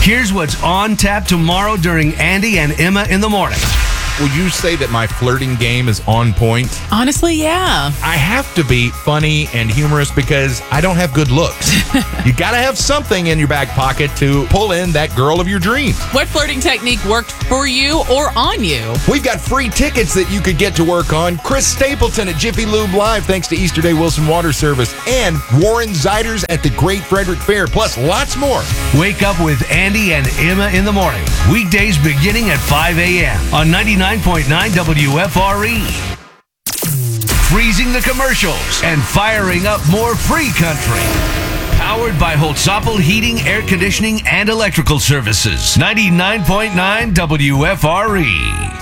Here's what's on tap tomorrow during Andy and Emma in the Morning. Would you say that my flirting game is on point? Honestly, yeah. I have to be funny and humorous because I don't have good looks. You got to have something in your back pocket to pull in that girl of your dreams. What flirting technique worked for you or on you? We've got free tickets that you could get to work on. Chris Stapleton at Jiffy Lube Live, thanks to Easter Day Wilson Water Service, and Warren Zeiders at the Great Frederick Fair, plus lots more. Wake up with Andy and Emma in the Morning. Weekdays beginning at 5 a.m. on 99.9 WFRE. Freezing the commercials and firing up more free country. Powered by Holtzapfel Heating, Air Conditioning, and Electrical Services. 99.9 WFRE.